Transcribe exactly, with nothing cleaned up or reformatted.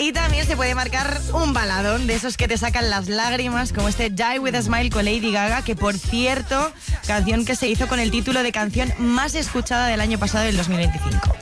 Y también se puede marcar un baladón de esos que te sacan las lágrimas, como este Die With A Smile con Lady Gaga, que por cierto, canción que se hizo con el título de canción más escuchada del año pasado, del dos mil veinticinco.